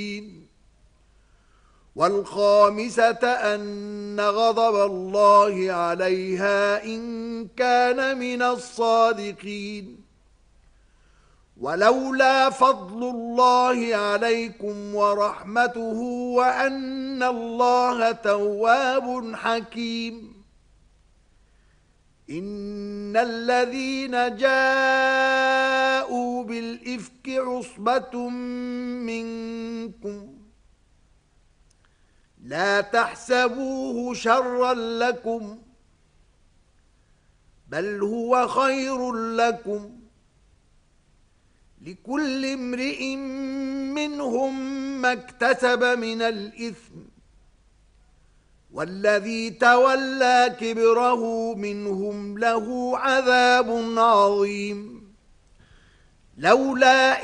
والخامسة أن غضب الله عليها إن كان من الصادقين ولولا فضل الله عليكم ورحمته وأن الله تواب حكيم إن الذين جاءوا بالإفك عصبة منكم لا تحسبوه شرا لكم بل هو خير لكم لكل امرئ منهم ما اكتسب من الإثم والذي تولى كبره منهم له عذاب عظيم لولا